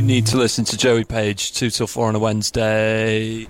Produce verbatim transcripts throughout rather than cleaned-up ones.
You need to listen to Joey Page two till four on a Wednesday.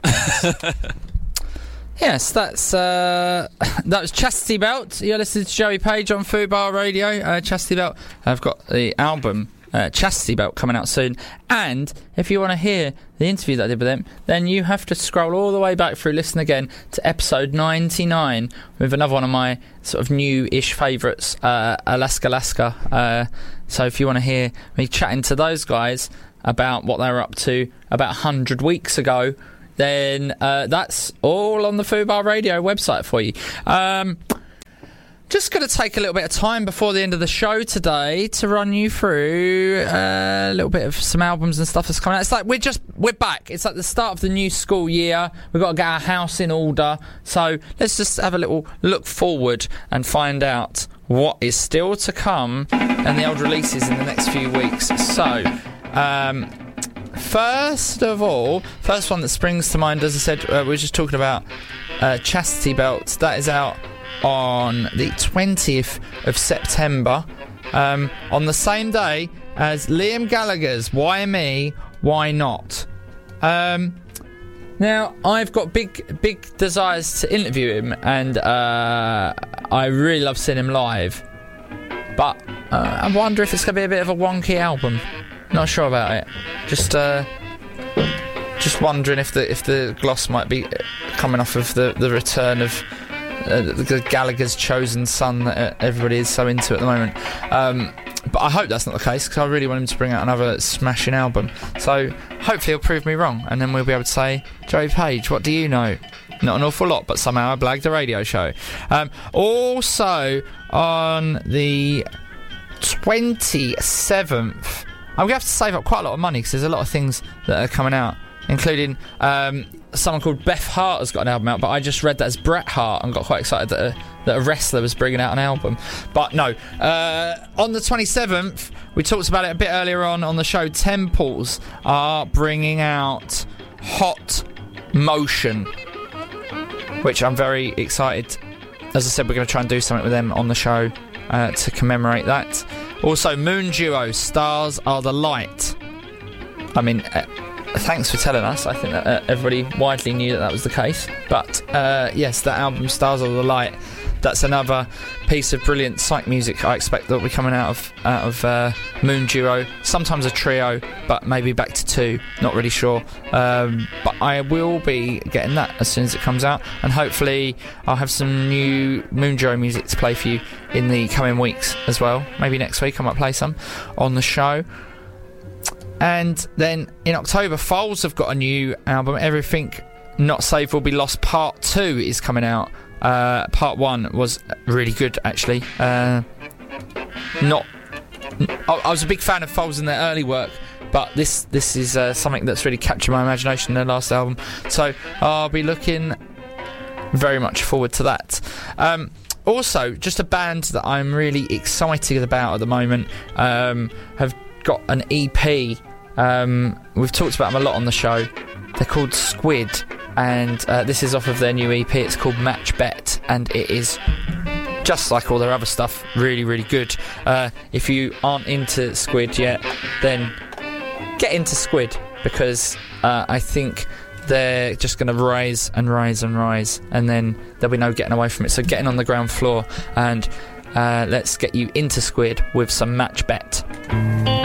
Yes, that's uh, that was Chastity Belt. You're listening to Joey Page on Fubar Radio. Uh, Chastity Belt. I've got the album uh, Chastity Belt coming out soon. And if you want to hear the interview that I did with them, then you have to scroll all the way back through, listen again to episode ninety-nine with another one of my sort of new-ish favourites, uh, Alaska Alaska. Uh, so if you want to hear me chatting to those guys about what they were up to about one hundred weeks ago, then uh, that's all on the Fubar Radio website for you. Um, just going to take a little bit of time before the end of the show today to run you through uh, a little bit of some albums and stuff that's coming out. It's like we're just we're back. It's like the start of the new school year. We've got to get our house in order. So let's just have a little look forward and find out what is still to come and the old releases in the next few weeks. So. Um, First of all, first one that springs to mind, as I said, uh, we were just talking about uh, Chastity Belt. That is out on the twentieth of September, um, on the same day as Liam Gallagher's Why Me, Why Not. Um, now, I've got big, big desires to interview him, and uh, I really love seeing him live. But uh, I wonder if it's going to be a bit of a wonky album. Not sure about it. Just, uh, just wondering if the if the gloss might be coming off of the, the return of uh, the Gallagher's chosen son that everybody is so into at the moment. Um, but I hope that's not the case, because I really want him to bring out another smashing album. So hopefully he'll prove me wrong, and then we'll be able to say, Joey Page, what do you know? Not an awful lot, but somehow I blagged a radio show. Um, also on the twenty-seventh. I'm going to have to save up quite a lot of money because there's a lot of things that are coming out, including um, someone called Beth Hart has got an album out, but I just read that as Bret Hart and got quite excited that a, that a wrestler was bringing out an album. But no, uh, on the twenty-seventh, we talked about it a bit earlier on on the show, Temples are bringing out Hot Motion, which I'm very excited. As I said, we're going to try and do something with them on the show uh, to commemorate that. Also, Moon Duo, Stars Are the Light. I mean, uh, thanks for telling us. I think that uh, everybody widely knew that that was the case. But, uh, yes, that album, Stars Are the Light, that's another piece of brilliant psych music I expect that will be coming out of out of uh, Moon Duo. Sometimes a trio, but maybe back to two. Not really sure. Um, but I will be getting that as soon as it comes out. And hopefully I'll have some new Moon Duo music to play for you in the coming weeks as well. Maybe next week I might play some on the show. And then in October, Foals have got a new album. Everything Not Safe Will Be Lost Part two is coming out. Uh, part one was really good, actually. Uh, not, I, I was a big fan of Foals in their early work, but this this is uh, something that's really captured my imagination in their last album. So I'll be looking very much forward to that. Um, also, just a band that I'm really excited about at the moment um, have got an E P. Um, we've talked about them a lot on the show. They're called Squid. And uh, this is off of their new E P. It's called Match Bet, and it is just like all their other stuff, really, really good. Uh, if you aren't into Squid yet, then get into Squid, because uh, I think they're just going to rise and rise and rise, and then there'll be no getting away from it. So getting on the ground floor, and uh, let's get you into Squid with some Match Bet.